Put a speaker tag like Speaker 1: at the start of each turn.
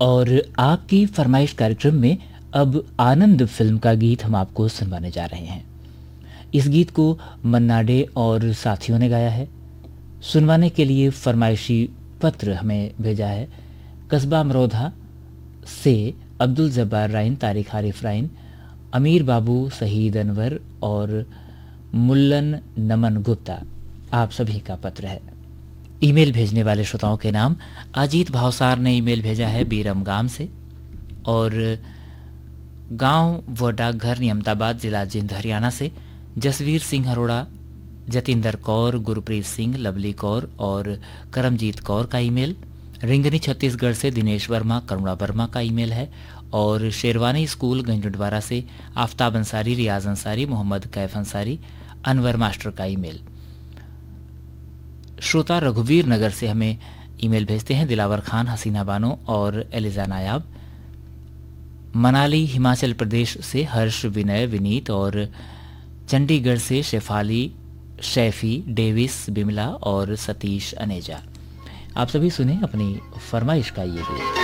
Speaker 1: और आपकी फरमाइश कार्यक्रम में अब आनंद फिल्म का गीत हम आपको सुनवाने जा रहे हैं। इस गीत को मन्ना डे और साथियों ने गाया है। सुनवाने के लिए फरमाइशी पत्र हमें भेजा है कस्बा अमरोधा से अब्दुल जब्बार राइन, तारिक आरिफ राइन, अमीर बाबू, शहीद अनवर और मुल्लन नमन गुप्ता। आप सभी का पत्र है। ईमेल भेजने वाले श्रोताओं के नाम अजीत भावसार ने ईमेल भेजा है बीरम गांव से, और गांव व डाकघर नियमताबाद, जिला जिंद, हरियाणा से जसवीर सिंह अरोड़ा, जतिंदर कौर, गुरप्रीत सिंह, लवली कौर और करमजीत कौर का ईमेल। रिंगनी छत्तीसगढ़ से दिनेश वर्मा, करुणा वर्मा का ईमेल है, और शेरवानी स्कूल गंजडवारा से आफ्ताब अंसारी, रियाज अंसारी, मोहम्मद कैफ अंसारी, अनवर मास्टर का ईमेल। श्रोता रघुवीर नगर से हमें ईमेल भेजते हैं दिलावर खान, हसीना बानो और एलिजा नायाब। मनाली हिमाचल प्रदेश से हर्ष, विनय, विनीत और चंडीगढ़ से शेफाली, शैफी, डेविस, बिमला और सतीश अनेजा। आप सभी सुने अपनी फरमाइश का ये गीत।